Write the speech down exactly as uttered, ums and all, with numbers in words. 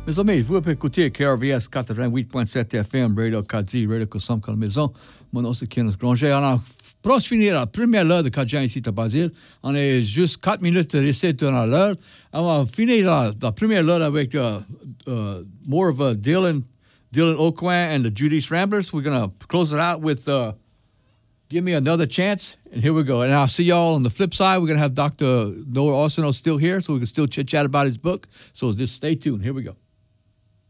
Mes amis, vous pouvez écouter K R V S quatre-vingt-huit point sept F M, Radio Kadi, Radio Kosam comme maison. Mon nom c'est Kenneth Granger. On a proche finir la première heure de Kadjan ici à Basile. On est juste quatre minutes de rester dans l'heure. On va finir la, la première heure avec uh, uh, more of a Dylan, Dylan Aucoin and the Judy's Ramblers. We're going to close it out with uh, Give Me Another Chance. And here we go. And I'll see y'all on the flip side. We're going to have Doctor Noah Orsino still here, so we can still chit-chat about his book. So just stay tuned. Here we go.